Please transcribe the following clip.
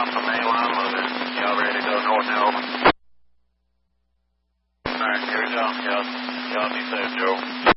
off the main line loader. Y'all ready to go north and open? Alright, here we go. Y'all be safe, Joe.